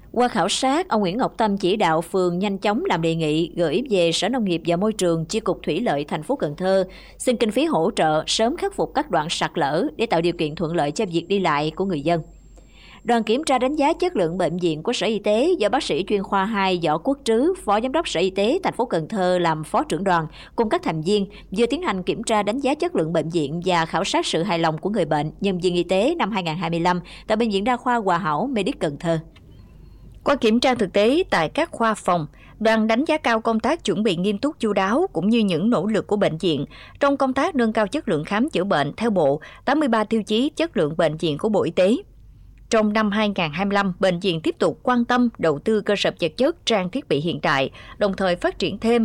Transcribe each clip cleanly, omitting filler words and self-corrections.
Qua khảo sát, ông Nguyễn Ngọc Tâm chỉ đạo phường nhanh chóng làm đề nghị gửi về Sở Nông nghiệp và Môi trường, Chi cục Thủy lợi thành phố Cần Thơ xin kinh phí hỗ trợ sớm khắc phục các đoạn sạt lở để tạo điều kiện thuận lợi cho việc đi lại của người dân. Đoàn kiểm tra đánh giá chất lượng bệnh viện của Sở Y tế do bác sĩ chuyên khoa 2 Võ Quốc Trứ, Phó Giám đốc Sở Y tế thành phố Cần Thơ làm phó trưởng đoàn cùng các thành viên vừa tiến hành kiểm tra đánh giá chất lượng bệnh viện và khảo sát sự hài lòng của người bệnh, nhân viên y tế năm 2025 tại Bệnh viện Đa khoa Hòa Hảo Medic Cần Thơ. Qua kiểm tra thực tế tại các khoa phòng, đoàn đánh giá cao công tác chuẩn bị nghiêm túc chu đáo cũng như những nỗ lực của bệnh viện trong công tác nâng cao chất lượng khám chữa bệnh theo bộ 83 tiêu chí chất lượng bệnh viện của Bộ Y tế. Trong năm 2025, bệnh viện tiếp tục quan tâm đầu tư cơ sở vật chất, trang thiết bị hiện đại, đồng thời phát triển thêm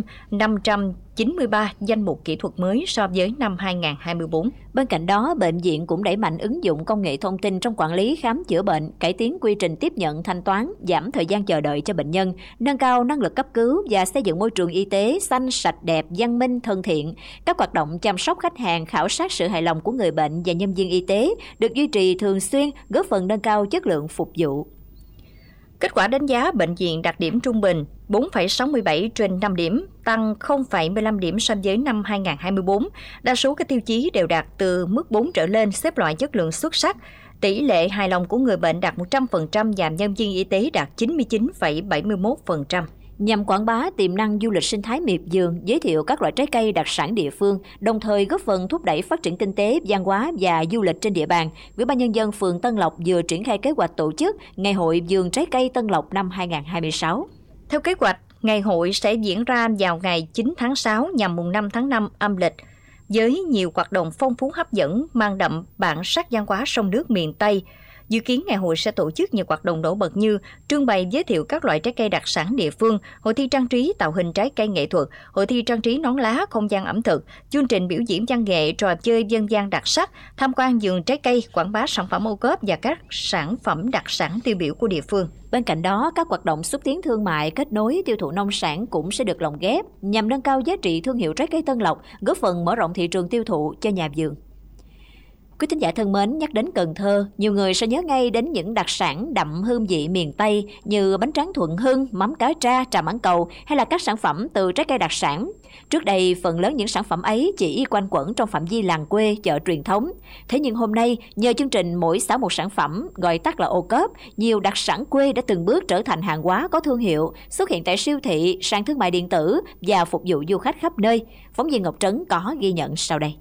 593 danh mục kỹ thuật mới so với năm 2024. Bên cạnh đó, bệnh viện cũng đẩy mạnh ứng dụng công nghệ thông tin trong quản lý khám chữa bệnh, cải tiến quy trình tiếp nhận thanh toán, giảm thời gian chờ đợi cho bệnh nhân, nâng cao năng lực cấp cứu và xây dựng môi trường y tế xanh, sạch, đẹp, văn minh, thân thiện. Các hoạt động chăm sóc khách hàng, khảo sát sự hài lòng của người bệnh và nhân viên y tế được duy trì thường xuyên, góp phần nâng cao chất lượng phục vụ. Kết quả đánh giá bệnh viện đạt điểm trung bình 4,67 trên 5 điểm, tăng 0,15 điểm so với năm 2024. Đa số các tiêu chí đều đạt từ mức 4 trở lên, xếp loại chất lượng xuất sắc. Tỷ lệ hài lòng của người bệnh đạt 100% và nhân viên y tế đạt 99,71%. Nhằm quảng bá tiềm năng du lịch sinh thái miệt vườn, giới thiệu các loại trái cây đặc sản địa phương, đồng thời góp phần thúc đẩy phát triển kinh tế, văn hóa và du lịch trên địa bàn, Ủy ban Nhân dân phường Tân Lộc vừa triển khai kế hoạch tổ chức Ngày hội vườn trái cây Tân Lộc năm 2026. Theo kế hoạch, ngày hội sẽ diễn ra vào ngày 9 tháng 6 nhằm mùng 5 tháng 5 âm lịch, với nhiều hoạt động phong phú hấp dẫn mang đậm bản sắc văn hóa sông nước miền Tây. Dự kiến ngày hội sẽ tổ chức nhiều hoạt động nổi bật như trưng bày giới thiệu các loại trái cây đặc sản địa phương, hội thi trang trí tạo hình trái cây nghệ thuật, hội thi trang trí nón lá, không gian ẩm thực, chương trình biểu diễn văn nghệ, trò chơi dân gian đặc sắc, tham quan vườn trái cây, quảng bá sản phẩm ô cốp và các sản phẩm đặc sản tiêu biểu của địa phương. Bên cạnh đó, các hoạt động xúc tiến thương mại, kết nối tiêu thụ nông sản cũng sẽ được lồng ghép nhằm nâng cao giá trị thương hiệu trái cây Tân Lộc, góp phần mở rộng thị trường tiêu thụ cho nhà vườn. Quý thính giả thân mến, nhắc đến Cần Thơ, nhiều người sẽ nhớ ngay đến những đặc sản đậm hương vị miền Tây như bánh tráng Thuận Hưng, mắm cá tra, trà mãng cầu hay là các sản phẩm từ trái cây đặc sản. Trước đây, phần lớn những sản phẩm ấy chỉ quanh quẩn trong phạm vi làng quê, chợ truyền thống. Thế nhưng hôm nay, nhờ chương trình Mỗi xã một sản phẩm, gọi tắt là ô cốp, nhiều đặc sản quê đã từng bước trở thành hàng hóa có thương hiệu, xuất hiện tại siêu thị, sàn thương mại điện tử và phục vụ du khách khắp nơi. Phóng viên Ngọc Trấn có ghi nhận sau đây.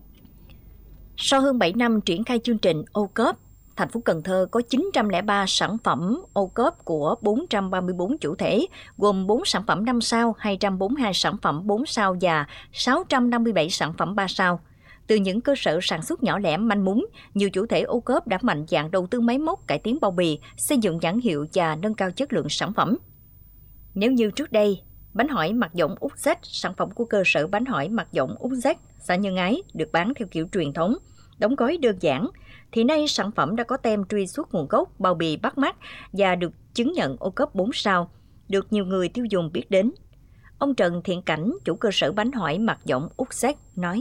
Sau hơn 7 năm triển khai chương trình ô cốp, thành phố Cần Thơ có 903 sản phẩm ô cốp của 434 chủ thể, gồm 4 sản phẩm 5 sao, 242 sản phẩm 4 sao và 657 sản phẩm 3 sao. Từ những cơ sở sản xuất nhỏ lẻ manh mún, nhiều chủ thể ô cốp đã mạnh dạn đầu tư máy móc, cải tiến bao bì, xây dựng nhãn hiệu và nâng cao chất lượng sản phẩm. Nếu như trước đây, bánh hỏi mặt giọng Úc Z, sản phẩm của cơ sở bánh hỏi mặt giọng Úc Z, xã Nhân Ái, được bán theo kiểu truyền thống, đóng gói đơn giản, thì nay sản phẩm đã có tem truy xuất nguồn gốc, bao bì bắt mắt và được chứng nhận ô cốp 4 sao, được nhiều người tiêu dùng biết đến. Ông Trần Thiện Cảnh, chủ cơ sở bánh hỏi mặt giọng Úc Z, nói: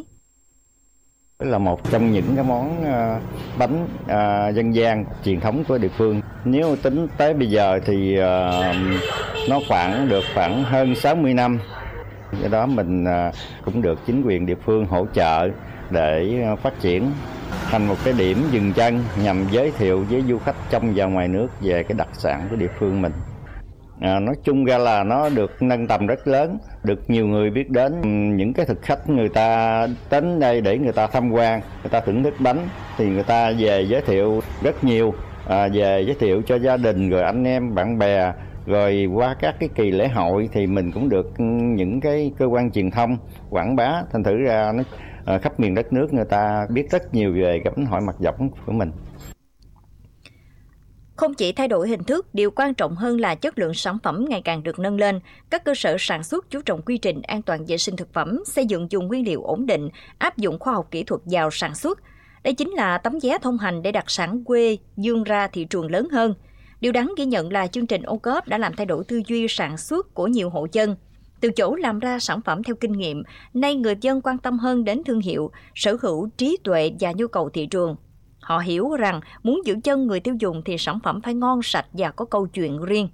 Là một trong những cái món bánh dân gian truyền thống của địa phương. Nếu tính tới bây giờ thì nó khoảng hơn 60 năm. Do đó mình cũng được chính quyền địa phương hỗ trợ để phát triển thành một cái điểm dừng chân nhằm giới thiệu với du khách trong và ngoài nước về cái đặc sản của địa phương mình. Nói chung ra là nó được nâng tầm rất lớn, được nhiều người biết đến. Những cái thực khách người ta đến đây để người ta tham quan, người ta thưởng thức bánh thì người ta về giới thiệu rất nhiều, về giới thiệu cho gia đình rồi anh em bạn bè. Rồi qua các cái kỳ lễ hội thì mình cũng được những cái cơ quan truyền thông quảng bá, thành thử ra nó khắp miền đất nước người ta biết rất nhiều về cái bánh hỏi mặt giọng của mình. Không chỉ thay đổi hình thức, điều quan trọng hơn là chất lượng sản phẩm ngày càng được nâng lên. Các cơ sở sản xuất chú trọng quy trình an toàn vệ sinh thực phẩm, xây dựng vùng nguyên liệu ổn định, áp dụng khoa học kỹ thuật vào sản xuất. Đây chính là tấm vé thông hành để đặc sản quê vươn ra thị trường lớn hơn. Điều đáng ghi nhận là chương trình ô cốp đã làm thay đổi tư duy sản xuất của nhiều hộ dân. Từ chỗ làm ra sản phẩm theo kinh nghiệm, nay người dân quan tâm hơn đến thương hiệu, sở hữu trí tuệ và nhu cầu thị trường. Họ hiểu rằng muốn giữ chân người tiêu dùng thì sản phẩm phải ngon, sạch và có câu chuyện riêng.